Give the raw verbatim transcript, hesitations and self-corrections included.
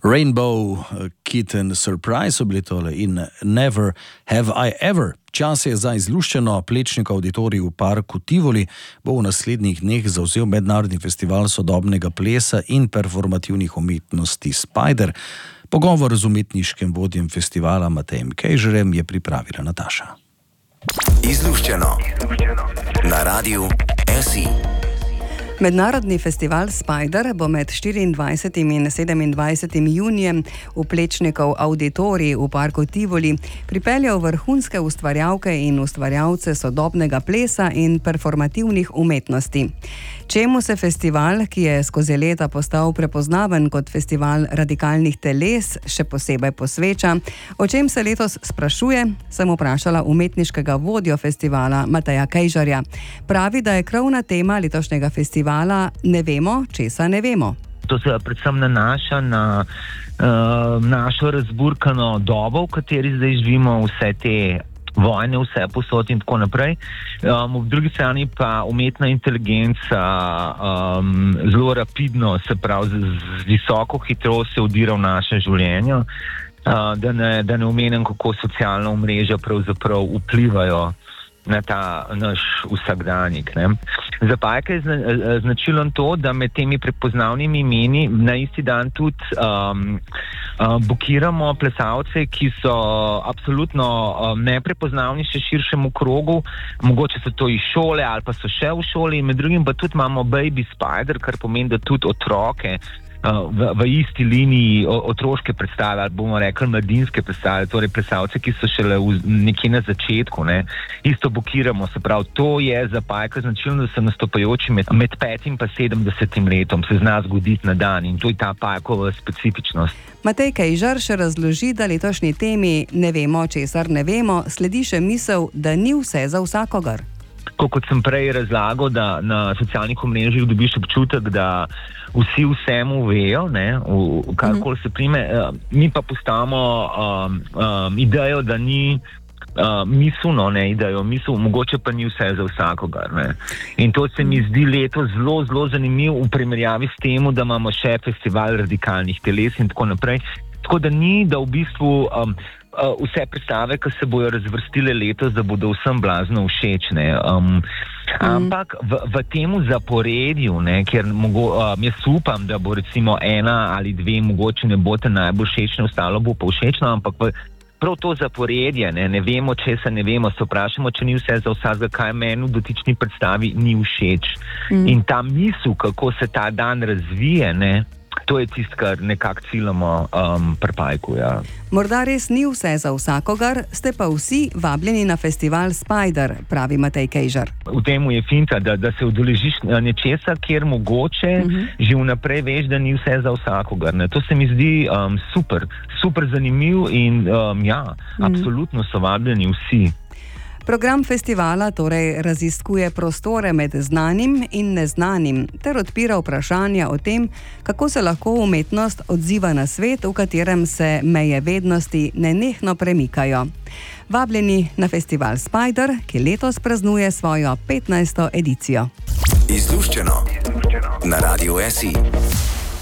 Rainbow Kitten Surprise so bili tole in Never Have I Ever. Čas je za izluščeno. Plečnikov auditorij v parku Tivoli bo v naslednjih dneh zavzel mednarodni festival sodobnega plesa in performativnih umetnosti Spider. Pogovor z umetniškim vodjem festivala Matejem Kejžarjem je pripravila Nataša. Izluščeno na Radiu S I. Mednarodni festival Spider bo med štiriindvajsetim in sedemindvajsetim junijem v Plečnikov auditorij v parku Tivoli pripeljal vrhunske ustvarjalke in ustvarjalce sodobnega plesa in performativnih umetnosti. Čemu se festival, ki je skozi leta postal prepoznaven kot festival radikalnih teles, še posebej posveča? O čem se letos sprašuje, sem vprašala umetniškega vodjo festivala Mateja Kejžarja. Pravi, da je krovna tema letošnjega festivala Ne vemo, česa ne vemo. To se predvsem nanaša na uh, našo razburkano dobo, v kateri zdaj živimo, vse te vojne, vse posod in tako naprej. Um, v drugi strani pa umetna inteligenca um, zelo rapidno, se pravi z, z visoko hitrostjo vdira v naše življenje, uh, da ne, da ne omenim, kako socialna omrežja pravzaprav vplivajo na ta naš vsakdanjik. Ne. Za Pajka je značilen to, da med temi prepoznavnimi imeni na isti dan tudi um, um, bukiramo plesalce, ki so absolutno um, neprepoznavni še širšemu krogu, mogoče so to iz šole ali pa so še v šoli, med drugim pa tudi imamo Baby Spider, kar pomeni, da tudi otroke V, v isti liniji otroške predstave, ali bomo rekli mladinske predstave, torej plesalce, ki so šele v, nekje na začetku, ne, isto bukiramo, se pravi, to je za Pajka značilno, da se nastopajoči med, med petim pa sedemdesetim letom se zna zgoditi na dan in to je ta Pajkova specifičnost. Matej Kejžar še razloži, da letošnji temi Ne vemo, česar ne vemo, sledi še misel, da ni vse za vsakogar. Ko, kot sem prej razlagal, da na socialnih omrežjih dobiš občutek, da vsi vsemu vejo, ne, v karkoli se prime, uh, mi pa postavimo um, um, idejo, da ni uh, miselno, ne, idejo, misel, mogoče pa ni vse za vsakogar. Ne. In to se mi zdi letos zelo, zelo zanimiv v primerjavi s tem, da imamo še festival radikalnih teles in tako naprej. Tako da ni, da v bistvu um, uh, vse predstave, ki se bojo razvrstile letos, da bodo vsem blazno všečne. Um, mm. Ampak v, v temu zaporedju, ne, ker mogo, um, jaz upam, da bo recimo ena ali dve mogoče ne bo te najbolj všečne, ostalo bo pa všečno, ampak v prav to zaporedje, ne, ne vemo, če se ne vemo, se vprašamo, če ni vse za vsakega, kaj meni v dotični predstavi ni všeč. Mm. In ta misel, kako se ta dan razvije, ne, to je tisto, kar nekako ciljamo um, pri Pajku. Ja. Morda res ni vse za vsakogar, ste pa vsi vabljeni na festival Spider, pravi Matej Kejžar. V tem je finta, da, da se udeležiš nečesa, kjer mogoče uh-huh. že vnaprej veš, da ni vse za vsakogar. Ne. To se mi zdi um, super, super zanimiv in um, ja, uh-huh. absolutno so vabljeni vsi. Program festivala torej raziskuje prostore med znanim in neznanim ter odpira vprašanja o tem, kako se lahko umetnost odziva na svet, v katerem se meje vednosti nenehno premikajo. Vabljeni na festival Spider, ki letos praznuje svojo petnajsto edicijo. Izluščeno na Radiu S I.